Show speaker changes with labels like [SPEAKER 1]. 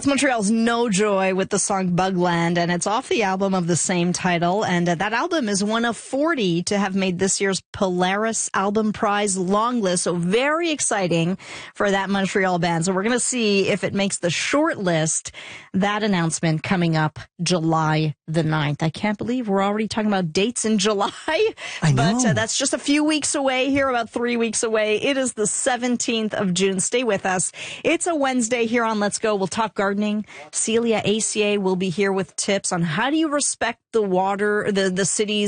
[SPEAKER 1] That's Montreal's No Joy with the song Bugland, and it's off the album of the same title. And that album is one of 40 to have made this year's Polaris Album Prize long list. So very exciting for that Montreal band. So we're going to see if it makes the short list. That announcement coming up July the 9th. I can't believe we're already talking about dates in July.
[SPEAKER 2] I know.
[SPEAKER 1] But that's just a few weeks away here, about 3 weeks away. It is the 17th of June. Stay with us. It's a Wednesday here on Let's Go. We'll talk gardening. Celia ACA will be here with tips on how do you respect the water, the city's